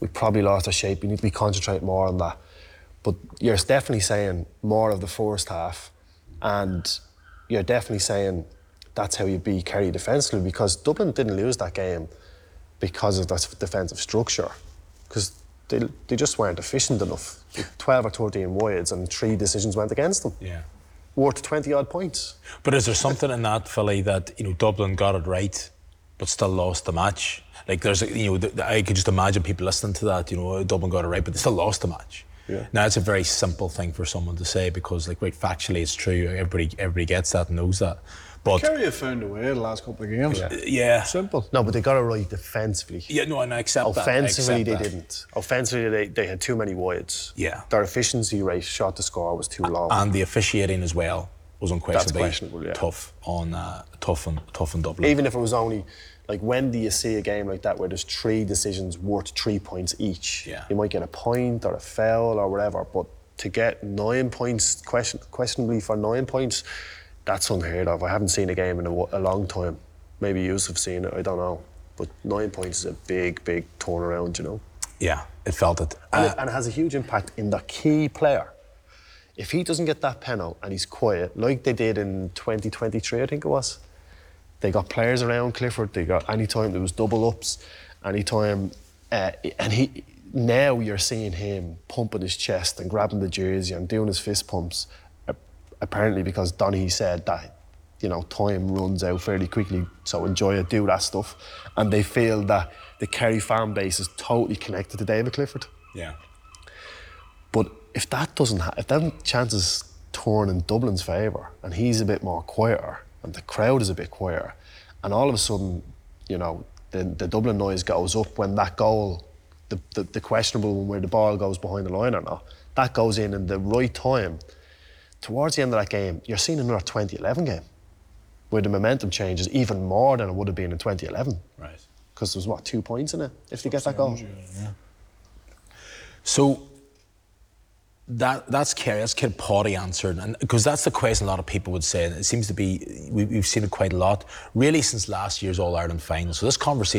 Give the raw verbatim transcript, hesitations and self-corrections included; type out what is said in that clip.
we probably lost our shape. We need to be concentrating more on that. But you're definitely saying more of the first half, and you're definitely saying that's how you beat Kerry defensively, because Dublin didn't lose that game because of that defensive structure, because they, they just weren't efficient enough. twelve or thirteen wides and three decisions went against them. Yeah. Worth twenty odd points. But is there something in that, Philly, that, you know, Dublin got it right but still lost the match? Like, there's, you know, th- I could just imagine people listening to that, you know, Dublin got it right, but they still lost the match. Yeah. Now, it's a very simple thing for someone to say, because, like, right, factually it's true. Everybody, everybody gets that and knows that. But Kerry have found a way the last couple of games. Yeah. yeah, Simple. No, but they got it right defensively. yeah, no, and I accept that. I Offensively, accept they that. didn't. Offensively, they, they had too many wides. Yeah. Their efficiency rate, shot to score, was too low. And the officiating as well was unquestionably questionable, yeah. tough on uh, tough on tough on Dublin. Even if it was only, like, when do you see a game like that where there's three decisions worth three points each? Yeah. You might get a point or a foul or whatever, but to get nine points, question, questionably for nine points, that's unheard of. I haven't seen a game in a, a long time. Maybe you have seen it, I don't know. But nine points is a big, big turnaround, you know. Yeah, it felt it. And, Uh, it. and it has a huge impact in the key player. If he doesn't get that penalty and he's quiet, like they did in twenty twenty-three, I think it was, they got players around Clifford, they got, anytime there was double ups, anytime, uh, and he, now you're seeing him pumping his chest and grabbing the jersey and doing his fist pumps, uh, apparently because Donny said that, you know, time runs out fairly quickly, so enjoy it, do that stuff. And they feel that the Kerry fan base is totally connected to David Clifford. yeah. But if that doesn't ha- if them chances turn in Dublin's favour and he's a bit more quieter and the crowd is a bit quieter, and all of a sudden, you know, the, the Dublin noise goes up when that goal, the, the, the questionable one where the ball goes behind the line or not, that goes in in the right time, towards the end of that game, you're seeing another twenty eleven game where the momentum changes even more than it would have been in twenty eleven. Right. Because there's, what, two points in it if they get that goal? So that that's Kerry, that's Kilpotty answered, and because that's the question a lot of people would say, and it seems to be we, we've seen it quite a lot, really, since last year's All Ireland final. So this conversation